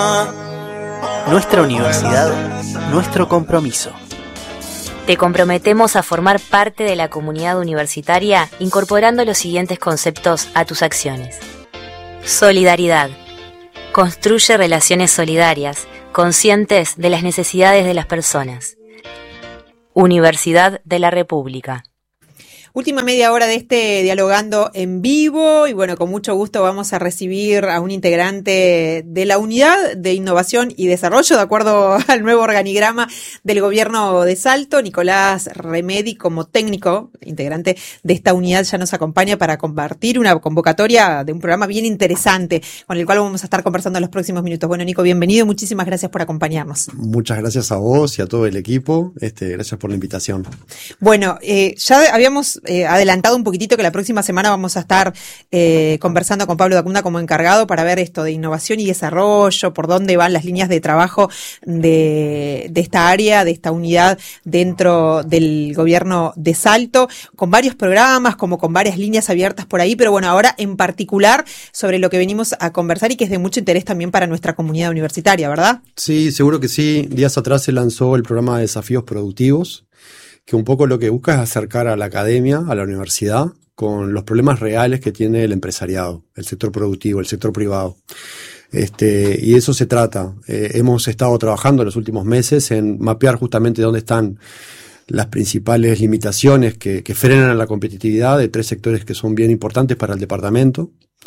Nuestra universidad, nuestro compromiso. Te comprometemos a formar parte de la comunidad universitaria incorporando los siguientes conceptos a tus acciones. Solidaridad. Construye relaciones solidarias, conscientes de las necesidades de las personas. Universidad de la República. Última media hora de este Dialogando en Vivo y bueno, con mucho gusto vamos a recibir a un integrante de la Unidad de Innovación y Desarrollo, de acuerdo al nuevo organigrama del Gobierno de Salto. Nicolás Remedi, como técnico, integrante de esta unidad, ya nos acompaña para compartir una convocatoria de un programa bien interesante con el cual vamos a estar conversando en los próximos minutos. Bueno, Nico, bienvenido y muchísimas gracias por acompañarnos. Muchas gracias a vos y a todo el equipo. Gracias por la invitación. Bueno, ya habíamos adelantado un poquitito que la próxima semana vamos a estar conversando con Pablo Dacunda como encargado para ver esto de innovación y desarrollo, por dónde van las líneas de trabajo de esta área, de esta unidad dentro del gobierno de Salto, con varios programas, como con varias líneas abiertas por ahí, pero bueno, ahora en particular sobre lo que venimos a conversar y que es de mucho interés también para nuestra comunidad universitaria, ¿verdad? Sí, seguro que sí. Días atrás se lanzó el programa de Desafíos Productivos, que un poco lo que busca es acercar a la academia, a la universidad, con los problemas reales que tiene el empresariado, el sector productivo, el sector privado. Y de eso se trata. Hemos estado trabajando en los últimos meses en mapear justamente dónde están las principales limitaciones que frenan a la competitividad de tres sectores que son bien importantes para el departamento.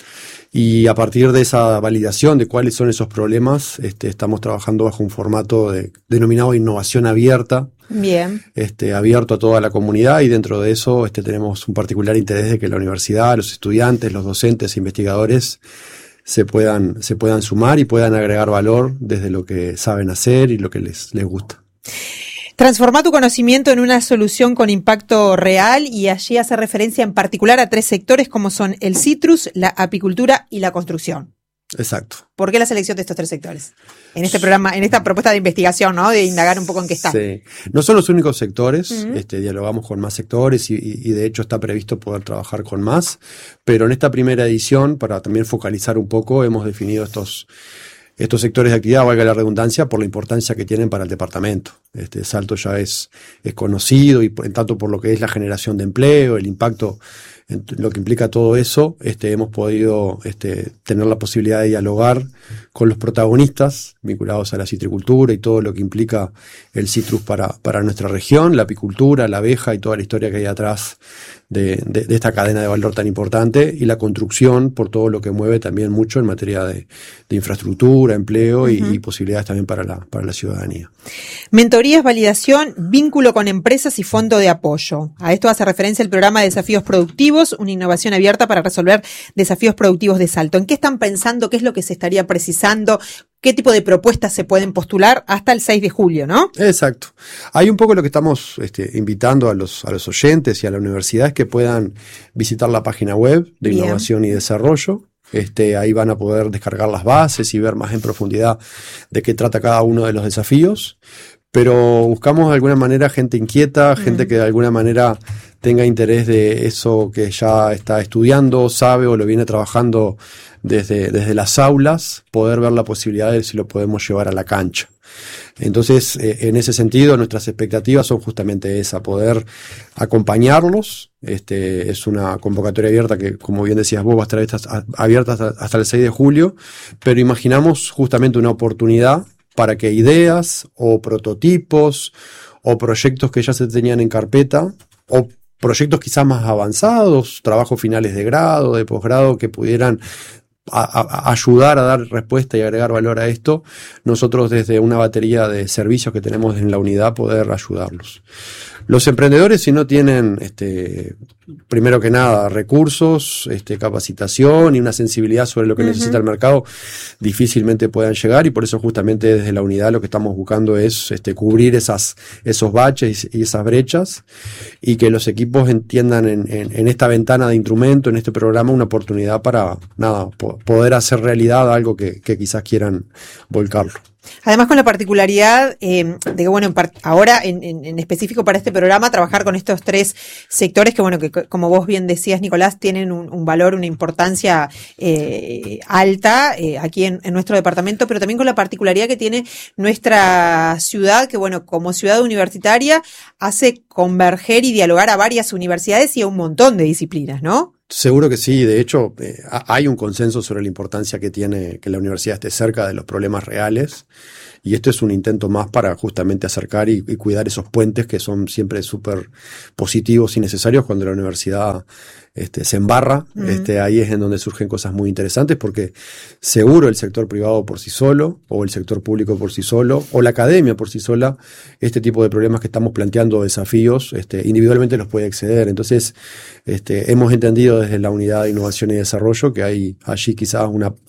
Y a partir de esa validación de cuáles son esos problemas, estamos trabajando bajo un formato denominado innovación abierta. Bien. Abierto a toda la comunidad, y dentro de eso tenemos un particular interés de que la universidad, los estudiantes, los docentes e investigadores se puedan sumar y puedan agregar valor desde lo que saben hacer y lo que les gusta. Transformar tu conocimiento en una solución con impacto real, y allí hace referencia en particular a tres sectores como son el citrus, la apicultura y la construcción. Exacto. ¿Por qué la selección de estos tres sectores? En este programa, en esta propuesta de investigación, ¿no? De indagar un poco en qué está. Sí. No son los únicos sectores, dialogamos con más sectores y de hecho está previsto poder trabajar con más, pero en esta primera edición, para también focalizar un poco, hemos definido estos sectores de actividad, valga la redundancia, por la importancia que tienen para el departamento. Salto ya es conocido, y en tanto por lo que es la generación de empleo, el impacto, lo que implica todo eso, hemos podido tener la posibilidad de dialogar con los protagonistas vinculados a la citricultura y todo lo que implica el citrus para nuestra región, la apicultura, la abeja y toda la historia que hay atrás de esta cadena de valor tan importante, y la construcción por todo lo que mueve también mucho en materia de infraestructura, empleo y posibilidades también para la ciudadanía. Mentorías, validación, vínculo con empresas y fondo de apoyo. A esto hace referencia el programa de Desafíos Productivos, una innovación abierta para resolver desafíos productivos de Salto. ¿En qué están pensando? ¿Qué es lo que se estaría precisando? ¿Qué tipo de propuestas se pueden postular hasta el 6 de julio, no? Exacto. Hay un poco lo que estamos invitando a los oyentes y a la universidad, es que puedan visitar la página web de Innovación y Desarrollo. Ahí van a poder descargar las bases y ver más en profundidad de qué trata cada uno de los desafíos. Pero buscamos de alguna manera gente inquieta, gente que de alguna manera tenga interés de eso que ya está estudiando, sabe o lo viene trabajando desde las aulas, poder ver la posibilidad de si lo podemos llevar a la cancha. Entonces, en ese sentido, nuestras expectativas son justamente esa, poder acompañarlos. Es una convocatoria abierta que, como bien decías vos, va a estar abierta hasta el 6 de julio, pero imaginamos justamente una oportunidad para que ideas o prototipos o proyectos que ya se tenían en carpeta, o proyectos quizás más avanzados, trabajos finales de grado, de posgrado, que pudieran ayudar a dar respuesta y agregar valor a esto, nosotros desde una batería de servicios que tenemos en la unidad poder ayudarlos. Los emprendedores, si no tienen primero que nada recursos, capacitación y una sensibilidad sobre lo que necesita el mercado, difícilmente puedan llegar, y por eso justamente desde la unidad lo que estamos buscando es cubrir esos baches y esas brechas, y que los equipos entiendan en esta ventana de instrumento, en este programa, una oportunidad para poder hacer realidad algo que quizás quieran volcarlo. Además, con la particularidad de que, bueno, ahora en específico para este programa, trabajar con estos 3 sectores que, bueno, que como vos bien decías, Nicolás, tienen un valor, una importancia alta aquí en nuestro departamento, pero también con la particularidad que tiene nuestra ciudad, que, bueno, como ciudad universitaria, hace converger y dialogar a varias universidades y a un montón de disciplinas, ¿no? Seguro que sí, de hecho hay un consenso sobre la importancia que tiene que la universidad esté cerca de los problemas reales, y esto es un intento más para justamente acercar y cuidar esos puentes que son siempre súper positivos y necesarios cuando la universidad se embarra. Ahí es en donde surgen cosas muy interesantes, porque seguro el sector privado por sí solo, o el sector público por sí solo, o la academia por sí sola, este tipo de problemas que estamos planteando, desafíos, individualmente los puede exceder. Entonces, hemos entendido desde la Unidad de Innovación y Desarrollo que hay allí quizás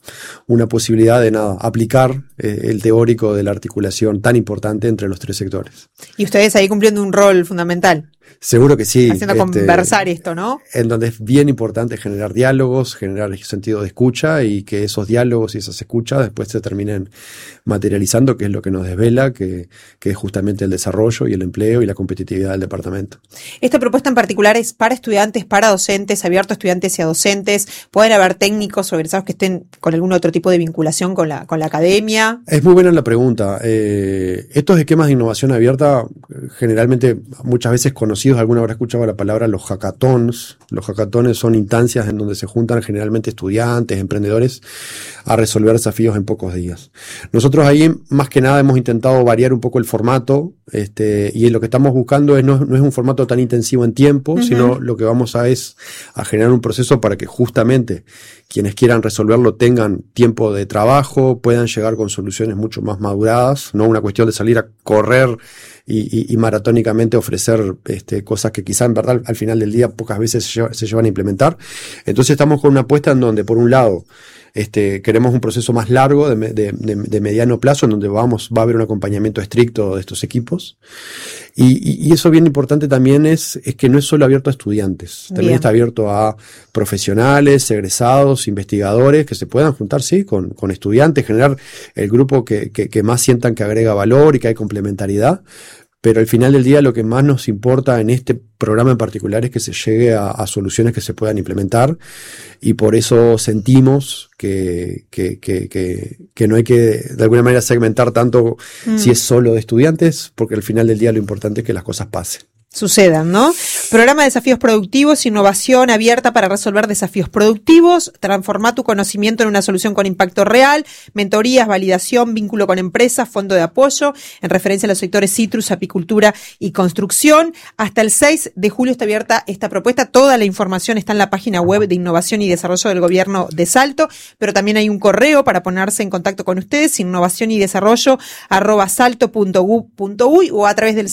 una posibilidad de aplicar el teórico de la articulación tan importante entre los 3 sectores. Y ustedes ahí cumpliendo un rol fundamental. Seguro que sí. Haciendo conversar esto, ¿no? En donde es bien importante generar diálogos, generar sentido de escucha, y que esos diálogos y esas escuchas después se terminen materializando, que es lo que nos desvela, que es justamente el desarrollo y el empleo y la competitividad del departamento. Esta propuesta en particular es para estudiantes, para docentes, abierto a estudiantes y a docentes. ¿Pueden haber técnicos o egresados que estén con algún otro tipo de vinculación con la academia? Es muy buena la pregunta. Estos esquemas de innovación abierta, generalmente muchas veces conocidos, alguna habrá escuchado la palabra los hackathons. Los hackathons son instancias en donde se juntan generalmente estudiantes, emprendedores, a resolver desafíos en pocos días. Nosotros ahí, más que nada, hemos intentado variar un poco el formato, y lo que estamos buscando no es un formato tan intensivo en tiempo, sino lo que vamos es a generar un proceso para que justamente quienes quieran resolverlo tengan tiempo de trabajo, puedan llegar con soluciones mucho más maduradas, no una cuestión de salir a correr y maratónicamente ofrecer cosas que quizá en verdad al final del día pocas veces se llevan a implementar. Entonces estamos con una apuesta en donde, por un lado, queremos un proceso más largo de mediano plazo, en donde va a haber un acompañamiento estricto de estos equipos, y eso bien importante también es que no es solo abierto a estudiantes, también está abierto a profesionales, egresados, investigadores, que se puedan juntar con estudiantes, generar el grupo que más sientan que agrega valor y que hay complementariedad. Pero al final del día lo que más nos importa en este programa en particular es que se llegue a soluciones que se puedan implementar, y por eso sentimos que no hay que de alguna manera segmentar tanto si es solo de estudiantes, porque al final del día lo importante es que las cosas pasen. Sucedan, ¿no? Programa de desafíos productivos, innovación abierta para resolver desafíos productivos, transformar tu conocimiento en una solución con impacto real, mentorías, validación, vínculo con empresas, fondo de apoyo, en referencia a los sectores citrus, apicultura y construcción. Hasta el 6 de julio está abierta esta propuesta. Toda la información está en la página web de Innovación y Desarrollo del Gobierno de Salto, pero también hay un correo para ponerse en contacto con ustedes, innovacionyDesarrollo@salto.gov.uy, o a través del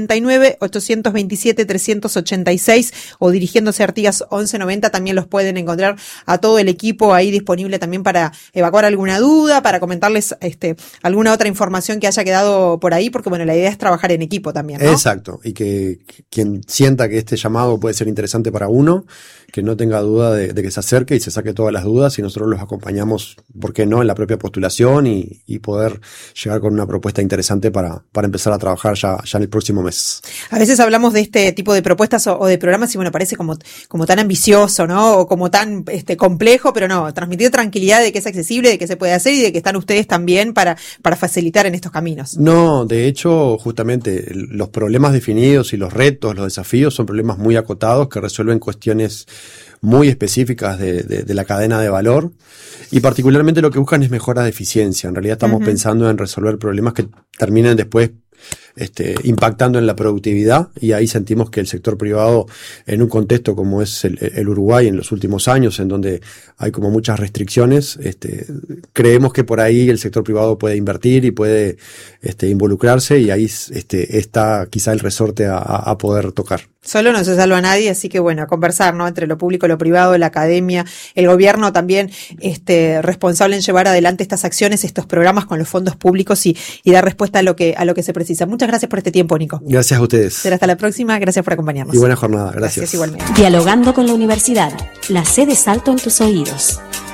099-827-386, o dirigiéndose a Artigas 1190. También los pueden encontrar a todo el equipo ahí disponible también para evacuar alguna duda, para comentarles alguna otra información que haya quedado por ahí, porque bueno, la idea es trabajar en equipo también, ¿no? Exacto, y que quien sienta que este llamado puede ser interesante para uno, que no tenga duda de que se acerque y se saque todas las dudas, y nosotros los acompañamos, ¿por qué no?, en la propia postulación, y poder llegar con una propuesta interesante para empezar a trabajar ya en el próximo mes. A veces hablamos de este tipo de propuestas o de programas y bueno, parece como tan ambicioso, ¿no? O como tan complejo, pero no, transmitir tranquilidad de que es accesible, de que se puede hacer y de que están ustedes también para facilitar en estos caminos. No, de hecho, justamente los problemas definidos y los retos, los desafíos son problemas muy acotados que resuelven cuestiones muy específicas de la cadena de valor, y particularmente lo que buscan es mejora de eficiencia. En realidad estamos pensando en resolver problemas que terminen después impactando en la productividad, y ahí sentimos que el sector privado, en un contexto como es el Uruguay en los últimos años, en donde hay como muchas restricciones, creemos que por ahí el sector privado puede invertir y puede involucrarse, y ahí está quizá el resorte a poder tocar. Solo no se salva nadie, así que bueno, a conversar, ¿no?, entre lo público, lo privado, la academia, el gobierno también responsable en llevar adelante estas acciones, estos programas con los fondos públicos y dar respuesta a lo que se precisa. Muchas gracias por este tiempo, Nico. Gracias a ustedes. Será hasta la próxima, gracias por acompañarnos. Y buena jornada, gracias. Gracias igualmente. Dialogando con la universidad, la sede Salto en tus oídos.